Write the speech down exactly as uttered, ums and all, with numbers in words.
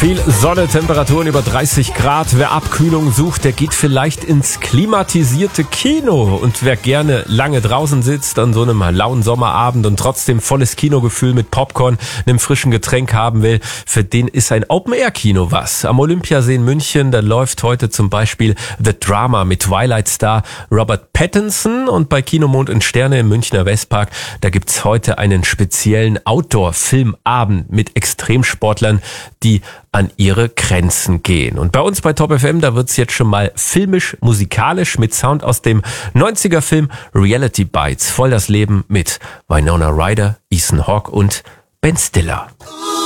Viel Sonne, Temperaturen über dreißig Grad. Wer Abkühlung sucht, der geht vielleicht ins klimatisierte Kino. Und wer gerne lange draußen sitzt an so einem lauen Sommerabend und trotzdem volles Kinogefühl mit Popcorn, einem frischen Getränk haben will, für den ist ein Open-Air-Kino was. Am Olympiasee in München, da läuft heute zum Beispiel The Drama mit Twilight-Star Robert Pattinson. Und bei Kinomond und Sterne im Münchner Westpark, da gibt's heute einen speziellen Outdoor-Filmabend mit Extremsportlern, die an ihre Grenzen gehen. Und bei uns bei Top F M, da wird's jetzt schon mal filmisch-musikalisch mit Sound aus dem neunziger-Film Reality Bites. Voll das Leben mit Winona Ryder, Ethan Hawke und Ben Stiller.